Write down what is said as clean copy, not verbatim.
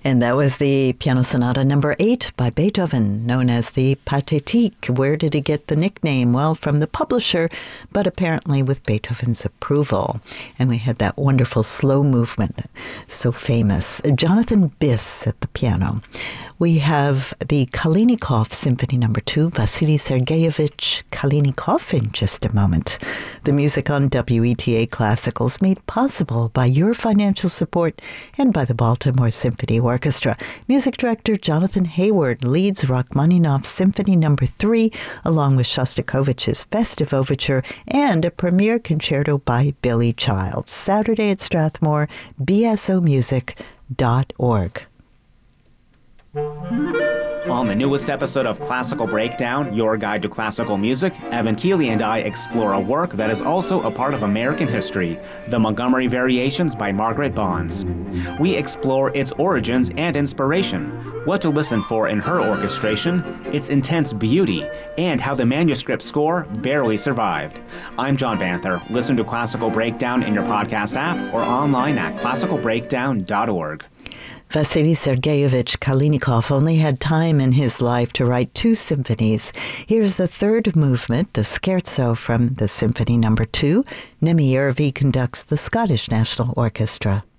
And that was the Piano Sonata number 8 by Beethoven, known as the Pathétique. Where did he get the nickname? Well, from the publisher, but apparently with Beethoven's approval. And we had that wonderful slow movement, so famous. Jonathan Biss at the piano. We have the Kalinikov Symphony number 2, Vasily Sergeyevich Kalinikov, in just a moment. The music on WETA Classicals made possible by your financial support and by the Baltimore Symphony Orchestra. Music director Jonathan Hayward leads Rachmaninoff's Symphony number 3, along with Shostakovich's Festive Overture and a premiere concerto by Billy Childs. Saturday at Strathmore, bsomusic.org. On the newest episode of Classical Breakdown, your guide to classical music, Evan Keeley and I explore a work that is also a part of American history, the Montgomery Variations by Margaret Bonds. We explore its origins and inspiration, what to listen for in her orchestration, its intense beauty, and how the manuscript score barely survived. I'm John Banther. Listen to Classical Breakdown in your podcast app or online at classicalbreakdown.org. Vasily Sergeyevich Kalinikov only had time in his life to write 2 symphonies. Here's the third movement, the Scherzo from the Symphony number 2. Nemi Järvi conducts the Scottish National Orchestra.